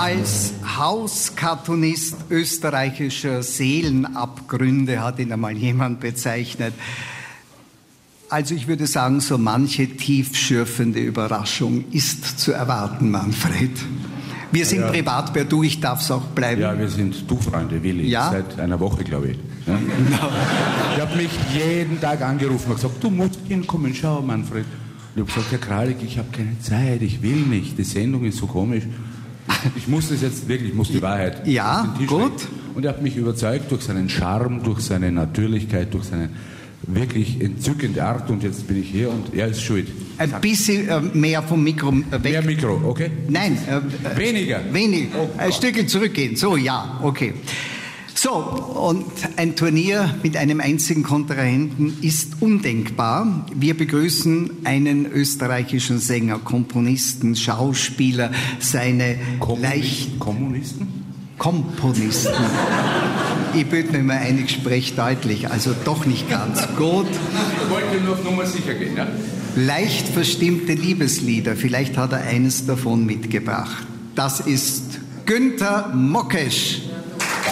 Als Hauskartonist österreichischer Seelenabgründe hat ihn einmal jemand bezeichnet. Also ich würde sagen, so manche tiefschürfende Überraschung ist zu erwarten, Manfred. Wir sind privat per Du, ich darf es auch bleiben. Ja, wir sind Du-Freunde, Willi, seit einer Woche, glaube ich. Ja? Ich habe mich jeden Tag angerufen und gesagt, du musst hinkommen, schau, Manfred. Ich habe gesagt, Herr Kralik, ich habe keine Zeit, ich will nicht, die Sendung ist so komisch. Ich muss das jetzt wirklich, ich muss die Wahrheit auf den Tisch legen. Und er hat mich überzeugt durch seinen Charme, durch seine Natürlichkeit, durch seine wirklich entzückende Art und jetzt bin ich hier und er ist schuld. Ein bisschen mehr vom Mikro weg. Mehr Mikro, okay? Nein. Weniger. Oh, ein Stückchen zurückgehen. So, ja, okay. So, und ein Turnier mit einem einzigen Kontrahenten ist undenkbar. Wir begrüßen einen österreichischen Sänger, Komponisten, Schauspieler, seine Komponisten? Ich bitte mir mal ein, ich spreche deutlich, also doch nicht ganz gut. Ich wollte nur auf Nummer sicher gehen, ja? Leicht verstimmte Liebeslieder, vielleicht hat er eines davon mitgebracht. Das ist Günther Mockesch.